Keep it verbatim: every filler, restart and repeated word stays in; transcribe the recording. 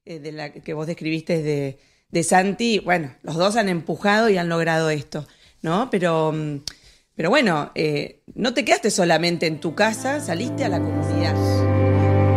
eh, de la que vos describiste de, de Santi, bueno, los dos han empujado y han logrado esto, ¿no? Pero, mm, pero bueno, eh, no te quedaste solamente en tu casa, saliste a la comunidad.